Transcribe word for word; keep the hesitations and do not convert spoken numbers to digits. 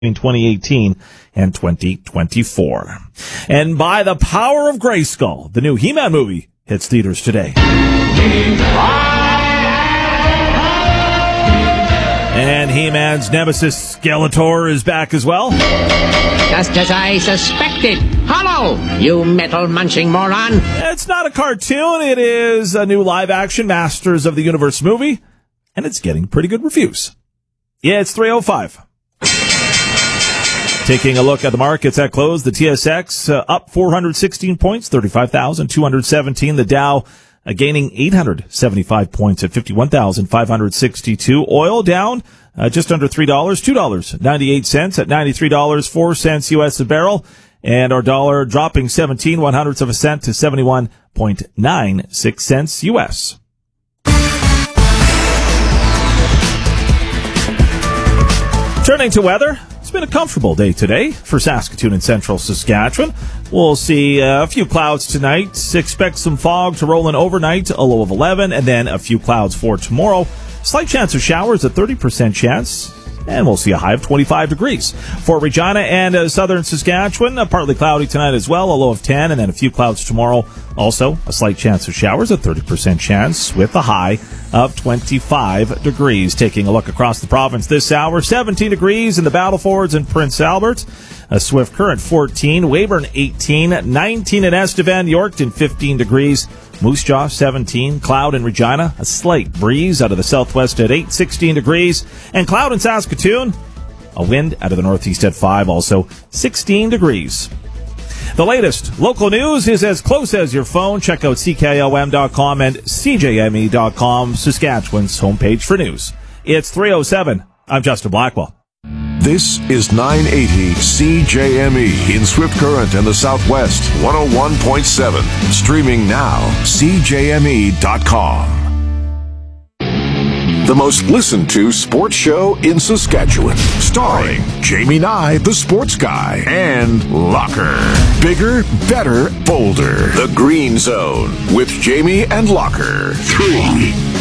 between twenty eighteen and twenty twenty-four. And by the power of Grayskull, the new He-Man movie hits theaters today. And He-Man's nemesis Skeletor is back as well. Just as I suspected. Hello, you metal-munching moron. It's not a cartoon. It is a new live-action Masters of the Universe movie, and it's getting pretty good reviews. Yeah, it's three oh five. Taking a look at the markets at close, the T S X uh, up four hundred sixteen points, thirty-five thousand two hundred seventeen. The Dow uh, gaining eight hundred seventy-five points at fifty-one thousand five hundred sixty-two. Oil down uh, just under three dollars, two dollars and ninety-eight cents at ninety-three dollars and four cents U S a barrel. And our dollar dropping seventeen one hundredths of a cent to seventy-one point nine six cents U S. Turning to weather, it's been a comfortable day today for Saskatoon and central Saskatchewan. We'll see a few clouds tonight. Expect some fog to roll in overnight, a low of eleven, and then a few clouds for tomorrow. Slight chance of showers, a thirty percent chance, and we'll see a high of twenty-five degrees. For Regina and uh, southern Saskatchewan, uh, partly cloudy tonight as well, a low of ten, and then a few clouds tomorrow. Also, a slight chance of showers, a thirty percent chance, with a high of twenty-five degrees. Taking a look across the province this hour, seventeen degrees in the Battlefords in Prince Albert, a Swift Current fourteen, Weyburn eighteen, nineteen in Estevan, Yorkton fifteen degrees, Moose Jaw seventeen, cloud in Regina, a slight breeze out of the southwest at eight, sixteen degrees, and cloud in Saskatoon, a wind out of the northeast at five, also sixteen degrees. The latest local news is as close as your phone. Check out C K O M dot com and C J M E dot com, Saskatchewan's homepage for news. It's three oh seven. I'm Justin Blackwell. This is nine eighty C J M E in Swift Current and the Southwest, one oh one point seven. Streaming now, C J M E dot com. The most listened to sports show in Saskatchewan. Starring Jamie Nye, the sports guy, and Locker. Bigger, better, bolder. The Green Zone with Jamie and Locker. Three.